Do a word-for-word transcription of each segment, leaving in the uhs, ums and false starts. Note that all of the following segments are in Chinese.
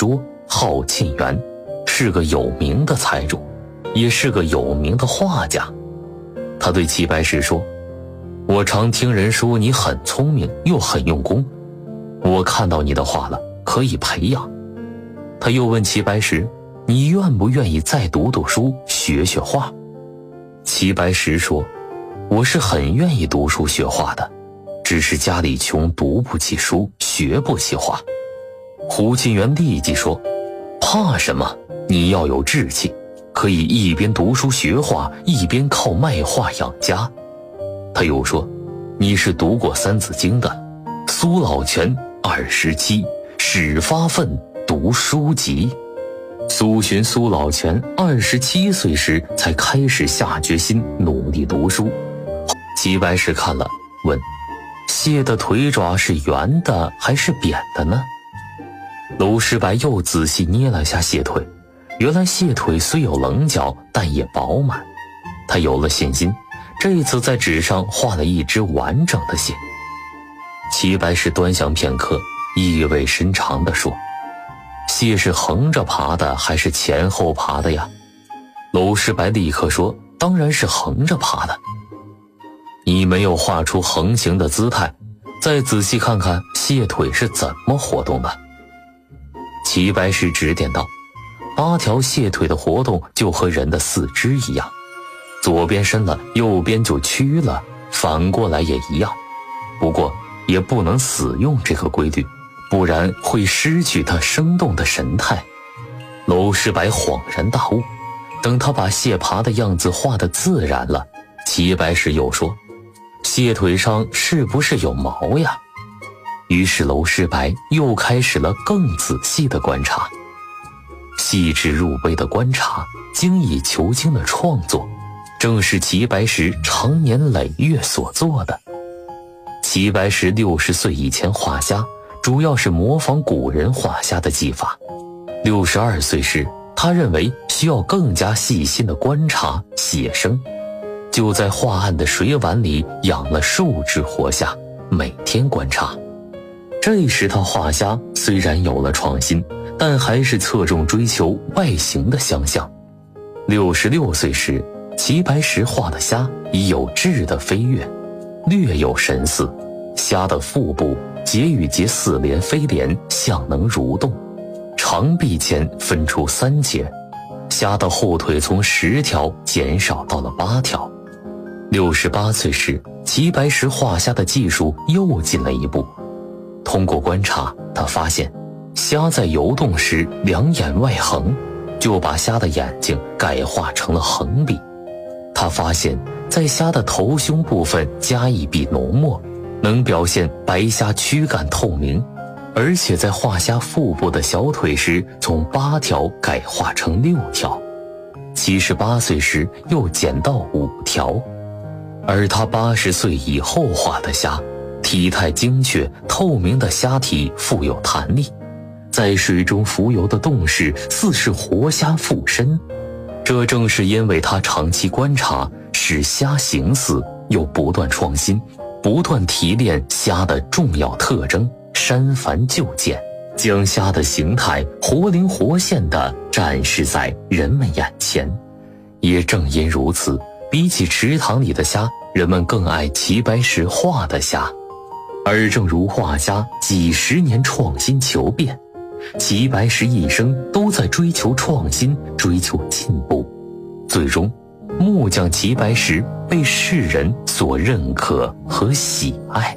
卓，号沁园，是个有名的财主，也是个有名的画家。他对齐白石说：我常听人说你很聪明又很用功，我看到你的画了，可以培养。他又问齐白石：你愿不愿意再读读书，学学画？齐白石说：我是很愿意读书学画的，只是家里穷，读不起书，学不起画。胡沁园立即说：怕什么？你要有志气，可以一边读书学画，一边靠卖画养家。他又说：你是读过三字经的，苏老泉二十七，始发愤读书籍。苏洵、苏老泉二十七岁时才开始下决心努力读书。齐白石看了，问：蟹的腿爪是圆的还是扁的呢？娄师白又仔细捏了下蟹腿，原来蟹腿虽有棱角，但也饱满。他有了信心，这次在纸上画了一只完整的蟹。齐白石端详片刻，意味深长地说：蟹是横着爬的还是前后爬的呀？娄师白立刻说：当然是横着爬的。你没有画出横行的姿态，再仔细看看蟹腿是怎么活动的。齐白石指点道：八条蟹腿的活动就和人的四肢一样，左边伸了，右边就屈了，反过来也一样。不过也不能死用这个规律，不然会失去它生动的神态。娄师白恍然大悟，等他把蟹爬的样子画得自然了，齐白石又说：蟹腿上是不是有毛呀？于是娄师白又开始了更仔细的观察。细致入微的观察，精益求精的创作，正是齐白石长年累月所做的。齐白石六十岁以前画虾，主要是模仿古人画虾的技法。六十二岁时，他认为需要更加细心的观察写生，就在画案的水碗里养了数只活虾，每天观察。这时他画虾虽然有了创新，但还是侧重追求外形的相像。六十六岁时，齐白石画的虾已有质的飞跃，略有神似。虾的腹部节与节四连飞连，像能蠕动，长臂前分出三节，虾的后腿从十条减少到了八条。六十八岁时，齐白石画虾的技术又进了一步。通过观察，他发现虾在游动时两眼外横，就把虾的眼睛改画成了横笔。他发现在虾的头胸部分加一笔浓墨，能表现白虾躯干透明，而且在画虾腹部的小腿时，从八条改画成六条。七十八岁时又减到五条。而他八十岁以后画的虾，体态精确，透明的虾体富有弹力，在水中浮游的动势似是活虾附身。这正是因为他长期观察，使虾形似，又不断创新，不断提炼虾的重要特征，删繁就简，将虾的形态活灵活现地展示在人们眼前。也正因如此，比起池塘里的虾，人们更爱齐白石画的虾。而正如画家几十年创新求变，齐白石一生都在追求创新，追求进步。最终，木匠齐白石被世人所认可和喜爱。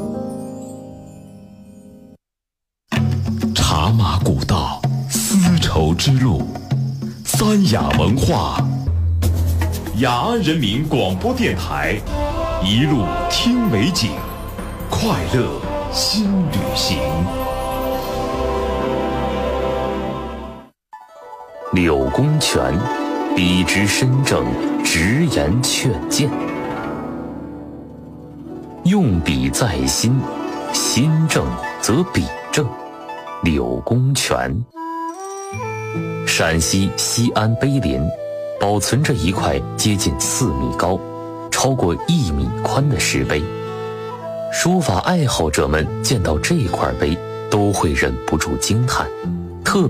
茶马古道，丝绸之路，三雅文化，雅安人民广播电台，一路听美景，快乐新旅行。 柳公权，笔直身正，直言劝谏。用笔在心，心正则笔正。柳公权。陕西西安碑林保存着一块接近四米高、超过一米宽的石碑。书法爱好者们见到这块碑，都会忍不住惊叹，特别